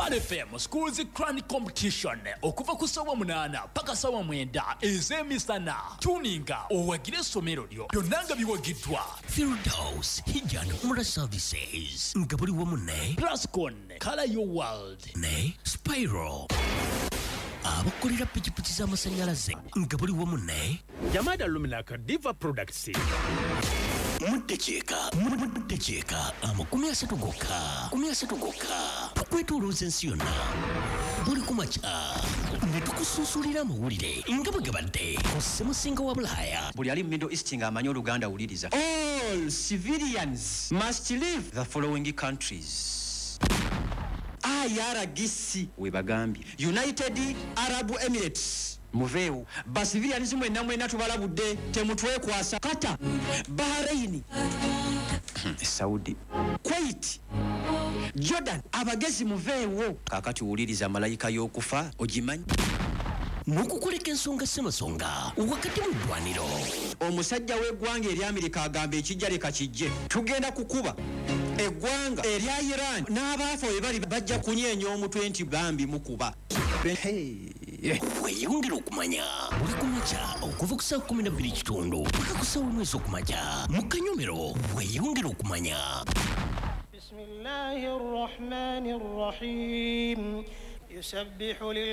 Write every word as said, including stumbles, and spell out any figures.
R F M Schools Crown Competition okuva ku sawa munana paka sawa mwenda ez'emisana tuninga owagire essomero lyo byonna nga biwagiddwa Firdaus Hijjan Umrah Services nga buli wamu ne Plascon Color Your World ne Spiral abakolera pikipiki z'amasanyalaze nga buli wamu ne Yamada Luminaca Diva Products Mudecheka, mudecheka, amakumi asatu goka, kumi asatu goka, tukwetuluza ensi yonna. Buli kumacha, ne tukususulira amawulire nga bwegabadde ku ssemusinga wa Bulaya. Buli ali mu Middle East nga amanyi Oluganda awuliriza. All civilians must leave the following countries. I R G C we bagambye United Arab Emirates muveewo basivilians mwena mwena tubalabudde temutwekwasa Qatar, Bahrain, Saudi, Kuwait, Jordan abagezi muveewo kakati wuliriza malayika y'okufa ogimanyi n'okukoleka ensonga ssemasonga wakati mu ddwaniro omusajja w'eggwanga eri Amerika agamba ekijja leka kijje tugenda kukuba eggwanga erya Iran n'abaafa we bali bajja kunyeenya omutwe nti bambi mukuba. weyongera okumanya buli kumakya okuva ku saa kumi na bbiri kitundu paka ku saa omwezi okumakya mu Kanyomero weyongera okumanya. Bismillahir Rahmanir Rahim. Yusabbihu